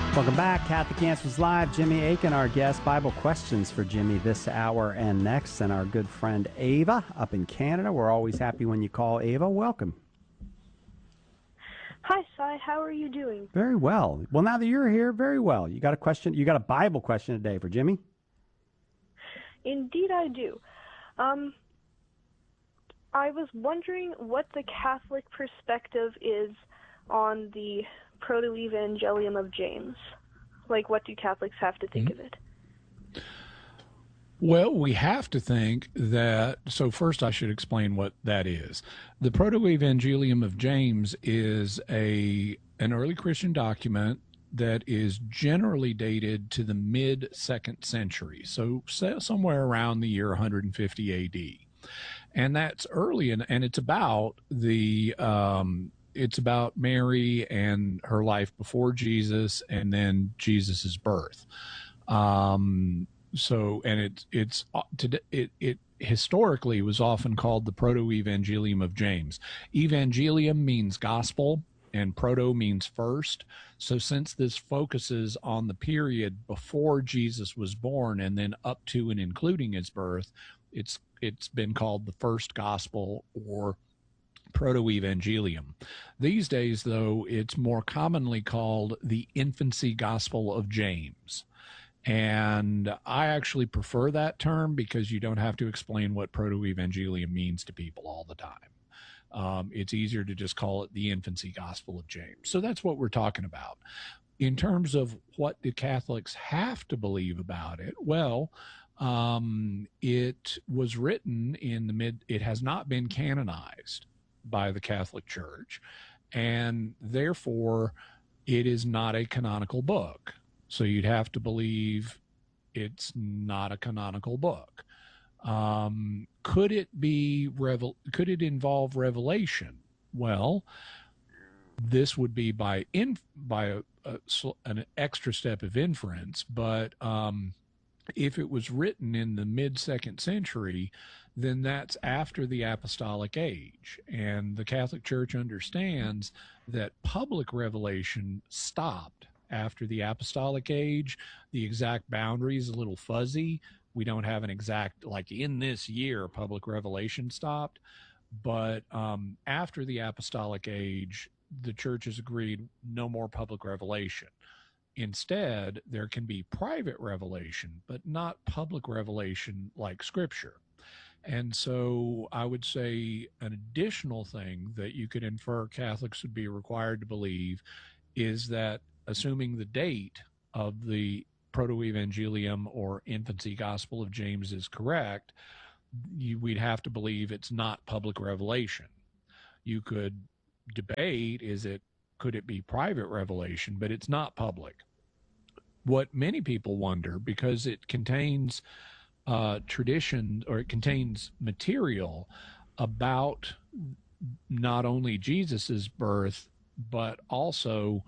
Welcome back. Catholic Answers Live. Jimmy Akin, our guest. Bible questions for Jimmy this hour and next. And our good friend Ava up in Canada. We're always happy when you call, Ava. Welcome. Hi, Cy. How are you doing? Very well. Well, now that you're here, very well. You got a question? You got a Bible question today for Jimmy? Indeed, I do. I was wondering what the Catholic perspective is on the Proto-Evangelium of James. Like, what do Catholics have to think of it? Well, we have to think that, so first I should explain what that is. The Proto-Evangelium of James is an early Christian document that is generally dated to the mid-2nd century, so somewhere around the year 150 A.D. And that's early, and it's about it's about Mary and her life before Jesus, and then Jesus's birth. So, and it historically was often called the Proto-Evangelium of James. Evangelium means gospel, and proto means first. So since this focuses on the period before Jesus was born and then up to and including his birth, it's been called the first gospel or Proto-Evangelium. These days, though, it's more commonly called the Infancy Gospel of James. And I actually prefer that term because you don't have to explain what Proto-Evangelium means to people all the time. It's easier to just call it the Infancy Gospel of James. So that's what we're talking about. In terms of what do Catholics have to believe about it, well, it was written it has not been canonized by the Catholic Church, and therefore it is not a canonical book. So you'd have to believe it's not a canonical book. Could it involve revelation? Well, this would be by an extra step of inference, but if it was written in the mid-2nd century, then that's after the apostolic age. And the Catholic Church understands that public revelation stopped after the apostolic age. The exact boundary is a little fuzzy. We don't have an exact, like in this year, public revelation stopped. But after the apostolic age, the church has agreed no more public revelation. Instead, there can be private revelation, but not public revelation like Scripture. And so I would say an additional thing that you could infer Catholics would be required to believe is that, assuming the date of the Proto-Evangelium or Infancy Gospel of James is correct, we'd have to believe it's not public revelation. You could debate, could it be private revelation, but it's not public. What many people wonder, because it contains tradition, or it contains material about not only Jesus's birth, but also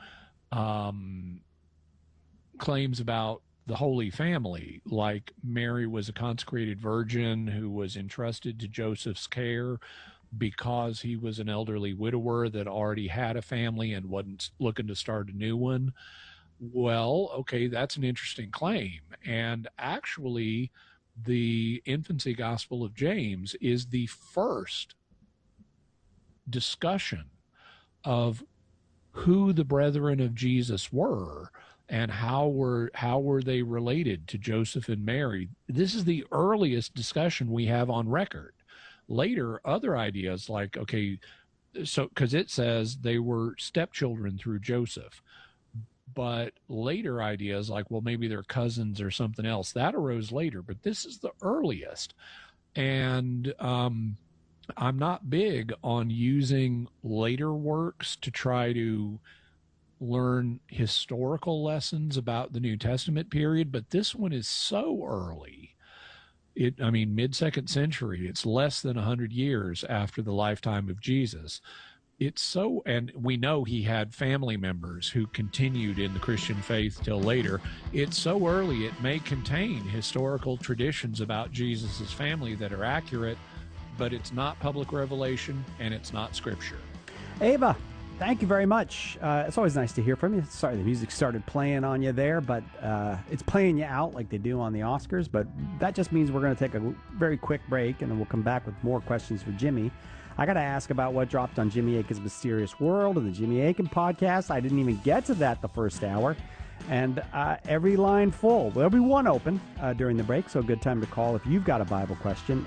claims about the Holy Family, like Mary was a consecrated virgin who was entrusted to Joseph's care because he was an elderly widower that already had a family and wasn't looking to start a new one. Well, okay, that's an interesting claim. And actually, the Infancy Gospel of James is the first discussion of who the brethren of Jesus were and how were they related to Joseph and Mary. This is the earliest discussion we have on record. Later, other ideas like, okay, so because it says they were stepchildren through Joseph, but later ideas like, well, maybe they're cousins or something else, that arose later, but this is the earliest. And I'm not big on using later works to try to learn historical lessons about the New Testament period, but this one is so early. Mid-2nd century, it's less than 100 years after the lifetime of Jesus. And we know he had family members who continued in the Christian faith till later. It's so early, it may contain historical traditions about Jesus's family that are accurate, but it's not public revelation and it's not Scripture. Ava, Thank you very much. It's always nice to hear from you. Sorry the music started playing on you there, but it's playing you out like they do on the Oscars. But that just means we're going to take a very quick break, and then we'll come back with more questions for Jimmy. I got to ask about what dropped on Jimmy Akin's Mysterious World and the Jimmy Akin podcast. I didn't even get to that the first hour. And every line full. There'll be one open during the break, so a good time to call if you've got a Bible question.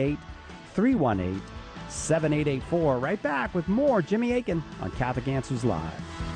888-318-7884. Right back with more Jimmy Akin on Catholic Answers Live.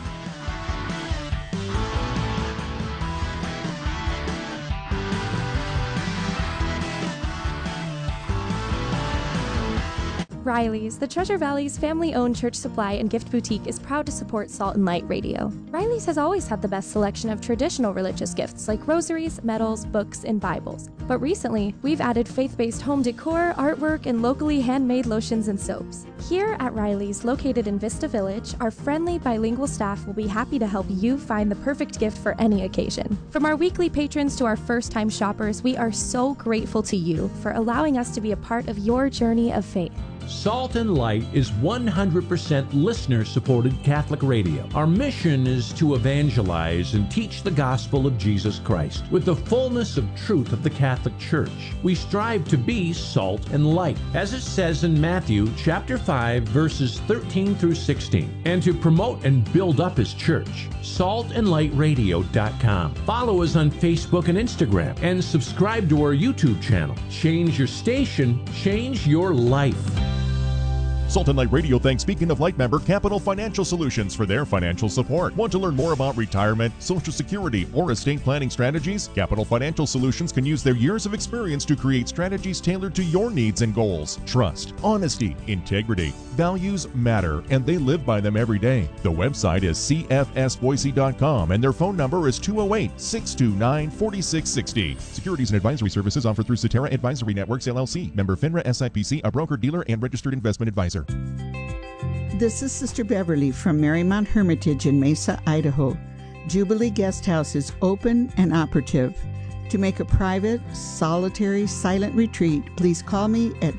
Riley's, the Treasure Valley's family-owned church supply and gift boutique, is proud to support Salt and Light Radio. Riley's has always had the best selection of traditional religious gifts like rosaries, medals, books, and Bibles. But recently, we've added faith-based home decor, artwork, and locally handmade lotions and soaps. Here at Riley's, located in Vista Village, our friendly bilingual staff will be happy to help you find the perfect gift for any occasion. From our weekly patrons to our first-time shoppers, we are so grateful to you for allowing us to be a part of your journey of faith. Salt and Light is 100% listener-supported Catholic radio. Our mission is to evangelize and teach the gospel of Jesus Christ with the fullness of truth of the Catholic Church. We strive to be salt and light, as it says in Matthew chapter 5, verses 13 through 16, and to promote and build up His church. saltandlightradio.com. Follow us on Facebook and Instagram, and subscribe to our YouTube channel. Change your station, change your life. Salt and Light Radio thanks Beacon of Light member Capital Financial Solutions for their financial support. Want to learn more about retirement, Social Security, or estate planning strategies? Capital Financial Solutions can use their years of experience to create strategies tailored to your needs and goals. Trust, honesty, integrity, values matter, and they live by them every day. The website is cfsboise.com, and their phone number is 208-629-4660. Securities and advisory services offered through Cetera Advisory Networks, LLC. Member FINRA SIPC, a broker-dealer and registered investment advisor. This is Sister Beverly from Marymount Hermitage in Mesa, Idaho. Jubilee Guest House is open and operative. To make a private, solitary, silent retreat, please call me at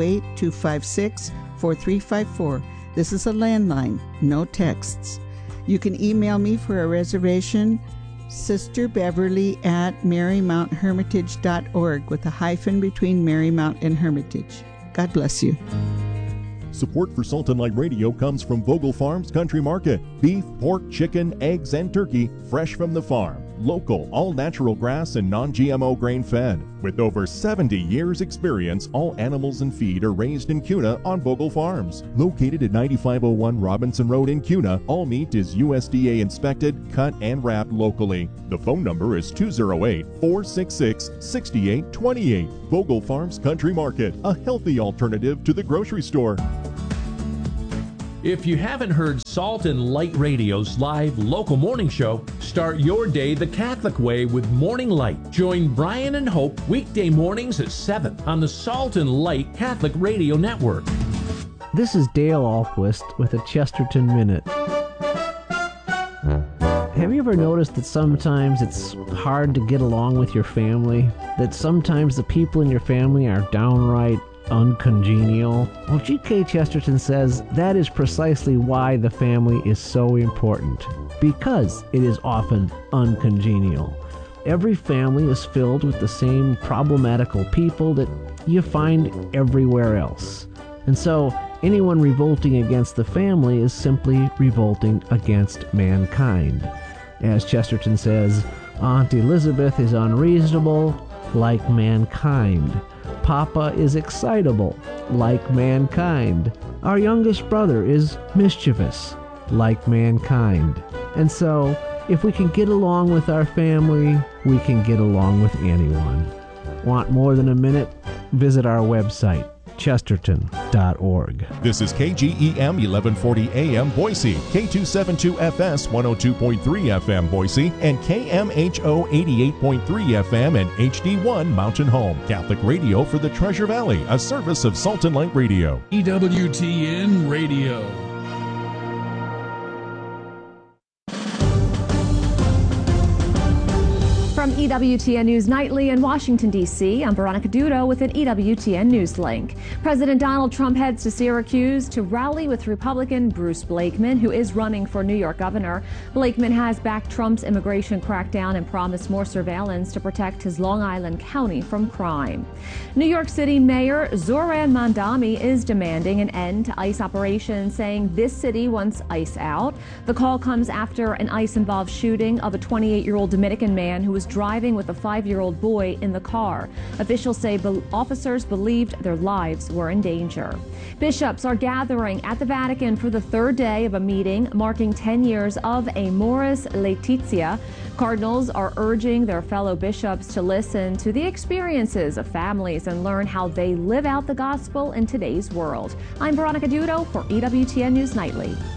208-256-4354. This is a landline, no texts. You can email me for a reservation, sisterbeverly@marymounthermitage.org with a hyphen between Marymount and Hermitage. God bless you. Support for Salt and Light Radio comes from Vogel Farms Country Market. Beef, pork, chicken, eggs, and turkey, fresh from the farm. Local, all-natural grass and non-GMO grain-fed. With over 70 years' experience, all animals and feed are raised in Kuna on Vogel Farms. Located at 9501 Robinson Road in Kuna, all meat is USDA inspected, cut, and wrapped locally. The phone number is 208-466-6828. Vogel Farms Country Market, a healthy alternative to the grocery store. If you haven't heard Salt and Light Radio's live local morning show, start your day the Catholic way with Morning Light. Join Brian and Hope weekday mornings at 7 on the Salt and Light Catholic Radio Network. This is Dale Ahlquist with a Chesterton Minute. Have you ever noticed that sometimes it's hard to get along with your family? That sometimes the people in your family are downright uncongenial? Well, G.K. Chesterton says that is precisely why the family is so important, because it is often uncongenial. Every family is filled with the same problematical people that you find everywhere else. And so anyone revolting against the family is simply revolting against mankind. As Chesterton says, Aunt Elizabeth is unreasonable like mankind. Papa is excitable, like mankind. Our youngest brother is mischievous, like mankind. And so, if we can get along with our family, we can get along with anyone. Want more than a minute? Visit our website, chesterton.org. This is KGEM 1140 AM Boise, K272FS 102.3 FM Boise, and KMHO 88.3 FM and HD1 Mountain Home. Catholic radio for the Treasure Valley, a service of Salt and Light Radio. EWTN Radio. From EWTN News Nightly in Washington, D.C., I'm Veronica Dudo with an EWTN News link. President Donald Trump heads to Syracuse to rally with Republican Bruce Blakeman, who is running for New York governor. Blakeman has backed Trump's immigration crackdown and promised more surveillance to protect his Long Island County from crime. New York City Mayor Zohran Mamdani is demanding an end to ICE operations, saying this city wants ICE out. The call comes after an ICE-involved shooting of a 28-year-old Dominican man who was driving with a 5-year-old boy in the car. Officials say officers believed their lives were in danger. Bishops are gathering at the Vatican for the third day of a meeting marking 10 years of Amoris Laetitia. Cardinals are urging their fellow bishops to listen to the experiences of families and learn how they live out the gospel in today's world. I'm Veronica Dudo for EWTN News Nightly.